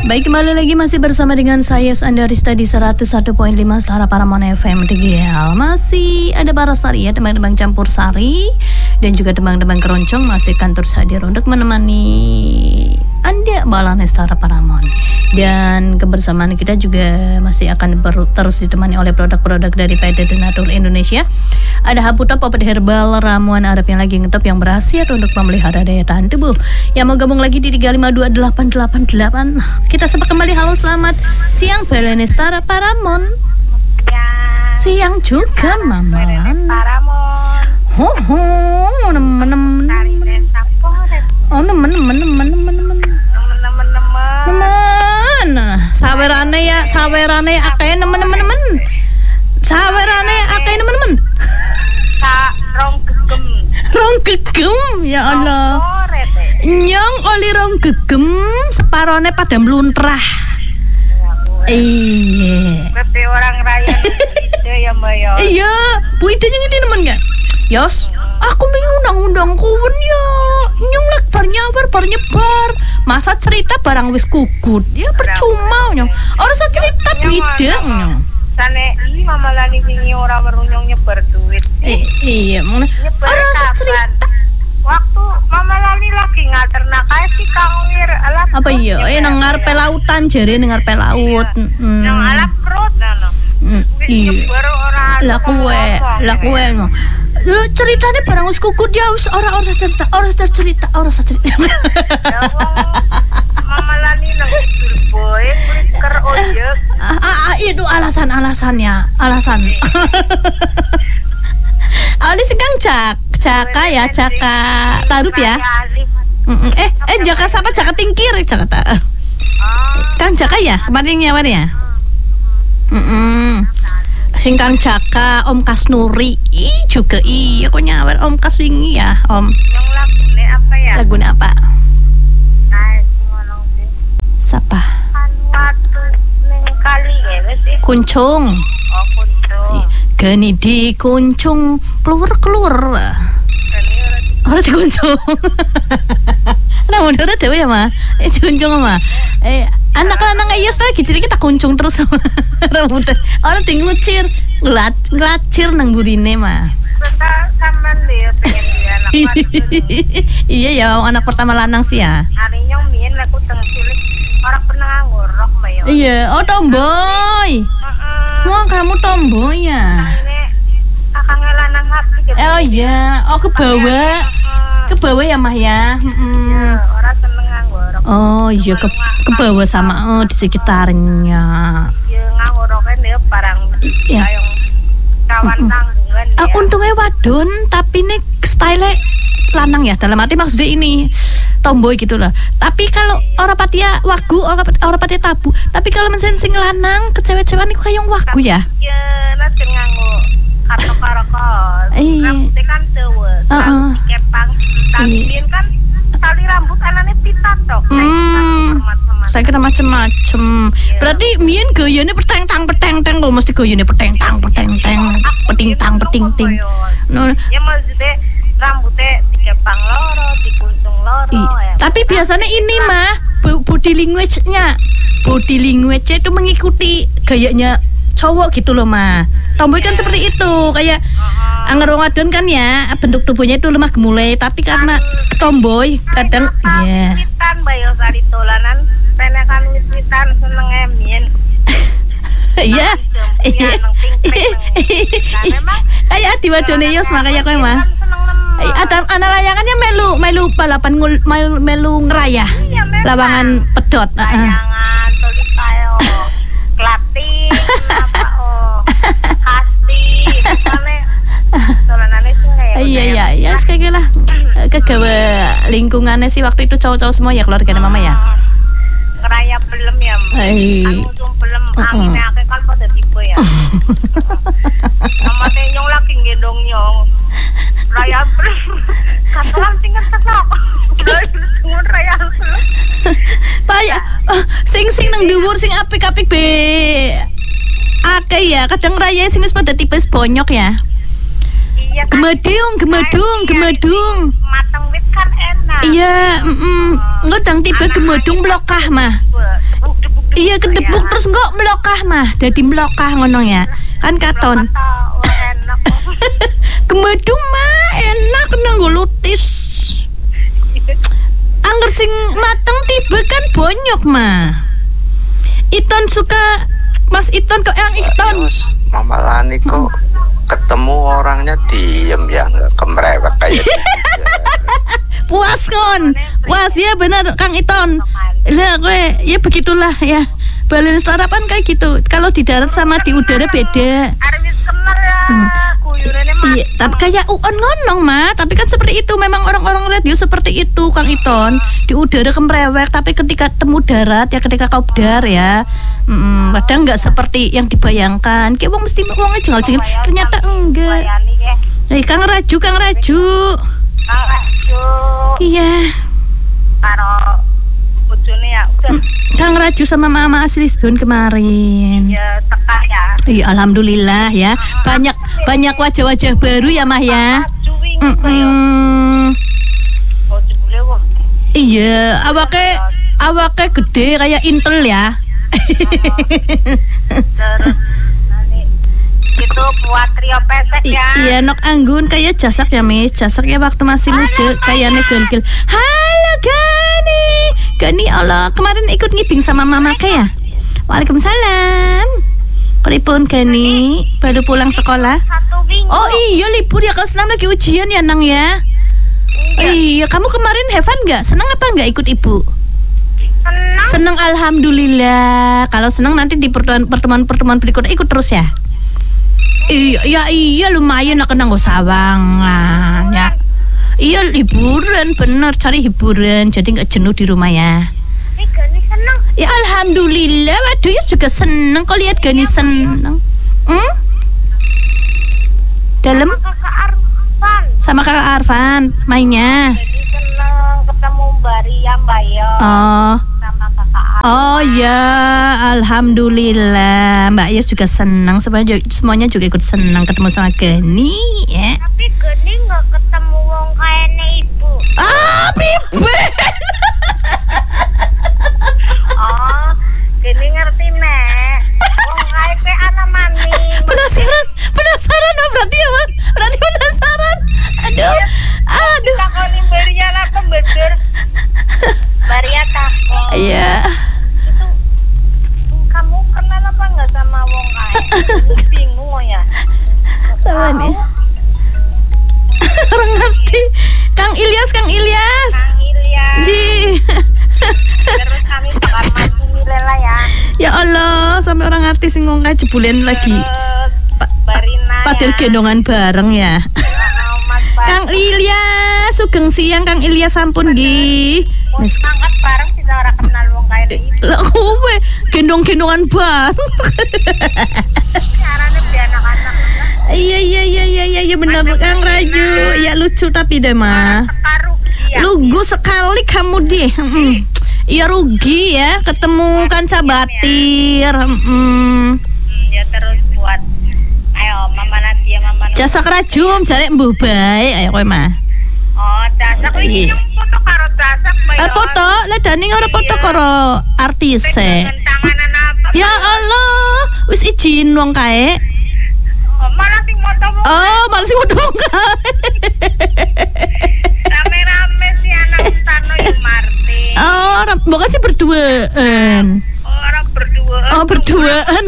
Baik, kembali lagi masih bersama dengan saya Andarista di 101.5 Setara Paramount FM TGL. Masih ada Parasari ya, teman-teman campur sari dan juga teman-teman keroncong masih akan terus hadir untuk menemani Anda balane Setara Paramount. Dan kebersamaan kita juga masih akan terus ditemani oleh produk-produk dari PT Denatur Indonesia. Ada Haputop, obat herbal, ramuan Arab yang lagi ngetop yang berhasil untuk memelihara daya tahan tubuh. Yang mau gabung lagi di 3528888. Kita sapa kembali. Halo, selamat siang balane Setara Paramount. Siang juga Mama. Ho nemen-nemen. Oh nemen-nemen. Sawerane akeh nemen-nemen. Sawerane akeh nemen-nemen. Rong gegem ya Allah. Nyong oli rong gegem separone pada mluntrah. Iya. Tapi orang raya itu ya Mbak ya. Iya, Bu idenya ngerti nemen gak? Yos, aku pengen undang-undang kuwen ya. Nyong lek bar nyebar. Masa cerita barang wis kugut. Ya percuma nyong. Ora usah cerita Bu ide nyong. Sane iki mamalani wingi ora weruh nyong nyebar duit. Iya, ora usah cerita. Waktu Mama Lali lagi ngaternak kae si Kang Wir alah. Apa iya? Nang ngarepe lautan jare nang ngarepe laut. Nang alah perut ngono. Iya. Lah kowe. Lu ceritane barang wis kuku dia wis ora usah cerita. Mama Lali nang tidur boy ker ojek. Itu alasannya. Ali sekarang Jaka tarup ya. Jaka siapa? Jaka tingkir Jakarta. Kang Jaka ya kemarin nyawer ya. Singkang Jaka Om Kasnuri juga iya kok nyawer Om Kas wingi ya Om. Yang lagune apa ya? Lagune apa? Nah, ngono sih. Siapa? Watu ning kali ya sih. Kuncung. Oh, kuncung. Geni di kuncung keluar. Ora dikuncung. Nah, mundur dhewe ya, Ma. Kuncung, Ma. Anak lanang Yos lagi jadi kita kuncung terus. Rambut. Ora tinglucir, nglacir nang burine, Ma. Sampean dia pengen dia anak Iya ya, anak pertama lanang sih ya. Ari nyong mien aku teng cilik ora pernah ngorok, Mbak ya. Iya, oh tomboy. Wah, kamu tomboy ya. Akang lanang hati gitu. Oh iya, ke bawah ya Mah ya. Ora seneng ngorok. Oh iya, ke bawah sama di sekitarnya. Iya, ngoroknya dia barang kayong kawan tanggungan ya. Untungnya wadon, tapi nih style lanang ya. Dalam arti maksudnya ini tomboy gitu lah. Tapi kalau orang patia wagu, orang patia tabu. Tapi kalau men sing lanang kecewa-cewa niku kayong wagu ya. Ya, nanti nganggo kartok-kartok. Rambutnya kan dawa. Kepang ditambahin kan tali rambut anane pita tok. Saya kira macem-macem. Berarti mien gayane peteng-tang kok mesti gayane peteng-tang. No. Ya maksudnya rambutnya dikepang loro, dikuncung loro. Tapi biasanya ini mah body language-nya itu mengikuti gayanya cowok gitu loh mah. Tomboy kan seperti itu, kayak anger wong wadon kan ya bentuk tubuhnya itu lemah gemulai, tapi karena tomboy kadang ya. Witan bayo sari tolanan, penekan witan seneng emien. Iya. Kayak di wadone Yos makanya kowe mah. Ada anak layangannya melu balapan melu ngerayah. Lawangan pedot. Layangan tulis tayo. Klating apa hasti solanane sih kayak iya sekali lah kegawe lingkungannya sih waktu itu cowok-cowok semua ya keluarga mama ya ngeraya belum ya anu belum anginnya akeh kan pada tipe ya mama nyong lagi gendong nyong raya belum katakan tinggal sesak raya belum paya sing nang dhuwur sing apik-apik be akeh ya kadang raya sing wis pada tipes bonyok ya. Iya kan? Gemedung. Mateng wit kan enak. Iya, ngedang tiba gemedung blokah mah. Iya kedebuk terus kok melokah mah, dadi melokah ngono ya. Kan katon. Enak. Kemedung mah enak nganggo lutis. Angger sing mateng tiba kan bonyok mah. Iton suka Mas Iton kok yang Iton. Mama Lani kok ketemu orangnya diem ya, nggak kemrewek kayak gitu. Puas kon. Puas ya benar Kang Iton. Lah gue ya begitulah ya. Balen sarapan kayak gitu. Kalau di darat sama di udara beda. Arwis kenal ya. Kuyurane mah. Iya, tapi kayak uon ngonong mah, tapi kan seperti itu memang orang-orang radio seperti itu Kang Iton. Di udara kemrewek, tapi ketika temu darat ya ketika kopdar ya. Padahal nggak seperti yang dibayangkan. Kayak wong mesti wong jengel-jengel, ternyata enggak. Kang Raju. Kang Raju. Iya. Karo bojone ya udah. Kang Raju sama Mama Aslisbon kemarin. Ya teka ya. Iya alhamdulillah ya. Banyak wajah-wajah baru ya Mah ya. Iya, awake gede kayak Intel ya. Terus itu buat trio pesek ya. Iya, nok anggun kayak Jasak ya Miss. Jasak ya waktu masih muda kayaknya gel-gel. Halo Gani Allah, kemarin ikut ngibing sama Mama ya? Waalaikumsalam. Pripun Gani? Baru pulang sekolah? Oh iya libur ya, kelas 6 lagi ujian ya Nang ya. Iya, kamu kemarin have fun nggak? Senang apa nggak ikut ibu? Senang alhamdulillah. Kalau senang nanti di pertemuan berikutnya ikut terus ya. Iya lumayan nak nang Sawangan ya. Iya liburan bener, cari hiburan jadi nggak jenuh di rumah ya. Gani seneng. Ya alhamdulillah, waduh ya juga seneng. Kau lihat Gani seneng. Dalam sama kakak Arfan mainnya. Gani seneng ketemu Mbak Ria Bayo. Sama kakak Arfan. Oh ya, alhamdulillah. Mbak Yus juga senang, semuanya juga ikut senang ketemu sama Gani ya. Tapi Gani nggak ketemu wong kayaknya ibu. Priben. Oh, Gani ngerti nek. Wong kaya pe ana maning. Penasaran oh, berarti ya Bang? Berarti penasaran. Aduh. Takoni Maria lah pembedur. Maria takon. Iya. Kamu kenal apa nggak sama wong kaya? Bingung ya. Sama nih. Orang ngerti. Kang Ilyas. Ji. Terus kami bakal mati Milela ya. Ya Allah, sampai orang artis ngomong kayak jebulen lagi. Barina. Padahal ya. gendongan bareng ya. Kang Ilyas, sugeng siang Kang Ilyas sampun nggih. Wis mangkat bareng sih ora kenal wong kaya iki. Lah kowe gendong-gendongan bareng. Carane bi anak-anak. Iya benar Kang Raju. Ya lucu tapi deh mah. Lugu sekali kamu deh. Iya rugi ya ketemu kanca batir. Ya terus buat ayo Mama Nadia Jasak Rajum jare mbuh bae ayo kowe mah. Oh, Jasak iki foto karo Jasak bae. Foto, lah Dani ora foto karo artis e. Ya Allah, wis izin wong kae. Malah sing foto. Oh, malah sing foto kae. Rame-rame si anak Tano Yu Martin. Oh, mbok sih berduaan. Orang berduaan. Oh, berduaan.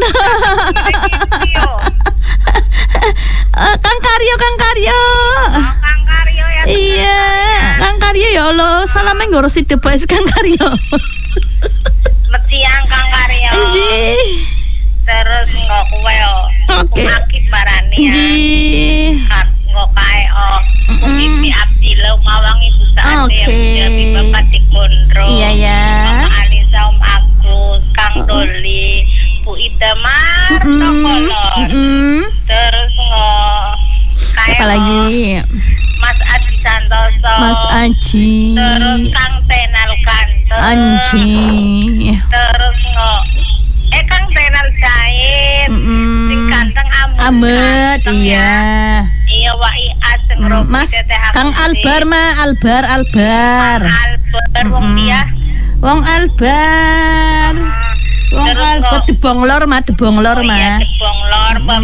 Kang Karyo. Kang Karyo ya. Iya, Kang Karyo ya Allah, salame ngurusi debes Kang Karyo. Metiang Kang Karyo. Nji. Terus nggo kowe yo. Oke. Akif barani ya. Nji. Nggo kae Mungkin Abdillah Mawang Ibu Saat yang di Bapak Tikondro. Iya ya. Mama Alisa Om Agus, Kang Doli, Bu Ida Marto Kolor. Terus apa lagi? Mas Aji Santoso. Mas Aji. Terus Kang Tenal Kantor. Anji. Terus Kang Tenal Jain. Sing ganteng Amet, iya. Iya Wai Aseng Mas Kang Albar mah Albar. Albar wong dia. Wong Albar. Wong Albert debong lor mah. Debong lor